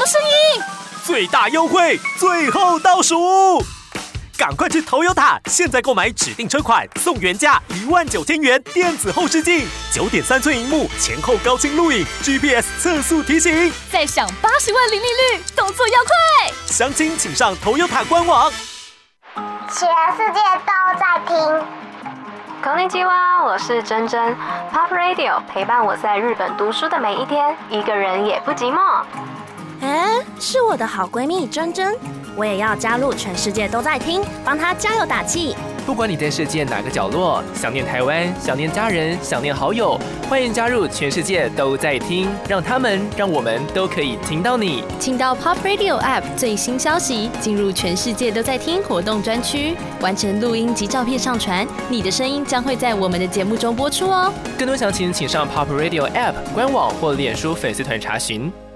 么声音？ 最大优惠，最后倒数！赶快去 Toyota， 现在购买指定车款送原价19000元电子后视镜，9.3寸萤幕，前后高清录影 ，GPS 测速提醒， 再享80万零利率，动作要快！ 详情请上 Toyota 官网。 全世界都在听。 こんにちは，我是珍珍 ，Pop Radio 陪伴我在日本读书的每一天，一个人也不寂寞。 是我的好闺蜜珍珍，我也要加入全世界都在听，帮她加油打气。 不管你在世界哪个角落，想念台湾，想念家人，想念好友，欢迎加入全世界都在听，让我们都可以听到你。 请到 Pop Radio App 最新消息，进入全世界都在听活动专区，完成录音及照片上传，你的声音将会在我们的节目中播出哦。 更多详情请上 Pop Radio App 官网或脸书粉丝团查询。